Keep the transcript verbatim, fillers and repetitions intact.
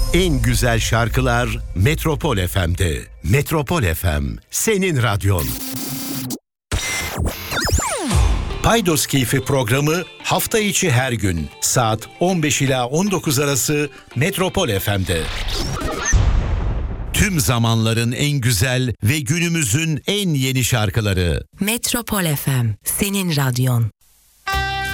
En güzel şarkılar Metropol F M'de. Metropol F M, senin radyon. Paydos Keyfi programı hafta içi her gün saat on beş ila on dokuz arası Metropol F M'de. Tüm zamanların en güzel ve günümüzün en yeni şarkıları. Metropol F M, senin radyon.